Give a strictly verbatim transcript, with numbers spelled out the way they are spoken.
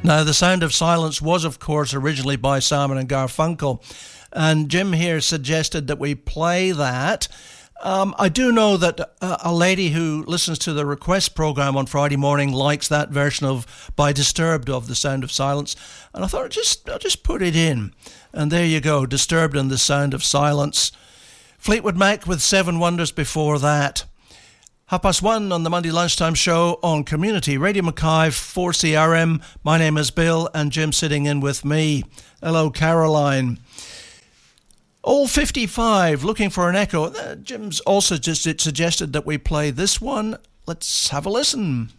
Now, The Sound of Silence was, of course, originally by Simon and Garfunkel, and Jim here suggested that we play that. Um, I do know that uh, a lady who listens to the request program on Friday morning likes that version of By Disturbed of The Sound of Silence, and I thought I'd just, I'll just put it in. And there you go, Disturbed and The Sound of Silence. Fleetwood Mac with Seven Wonders before that. Half past one on the Monday Lunchtime Show on Community Radio Mackay, four C R M. My name is Bill, and Jim sitting in with me. Hello, Caroline. All fifty-five, looking for an echo. Uh, Jim's also just suggested that we play this one. Let's have a listen.